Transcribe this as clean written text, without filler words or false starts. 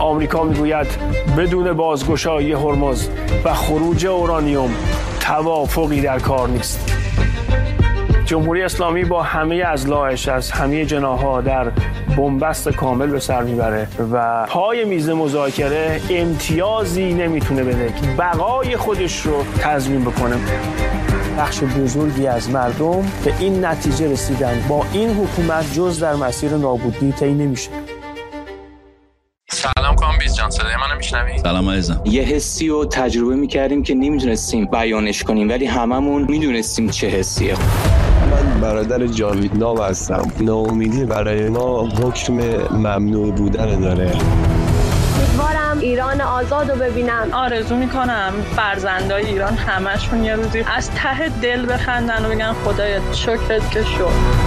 آمریکا میگوید بدون بازگشایی هرمز و خروج اورانیوم توافقی در کار نیست. جمهوری اسلامی با همه اضلاعش از همه جناح‌ها در بنبست کامل به سر میبره و پای میز مذاکره امتیازی نمیتونه بده که بقای خودش رو تضمین بکنه. بخش بزرگی از مردم به این نتیجه رسیدن با این حکومت جز در مسیر نابودی طی نمیشه. سلام کامبیز جان، صدای منو میشنوی؟ سلام عزیزم. یه حسی رو تجربه میکردیم که نمیدونستیم بیانش کنیم، ولی هممون میدونستیم چه حسیه. من برادر جاوید نام هستم. ناامیدی برای ما حکم ممنوع بودن داره. امیدوارم ایران آزاد رو ببینم. آرزو میکنم فرزندای ایران همشون یه روزی از ته دل بخندن و بگن خدایا شکرت که شد.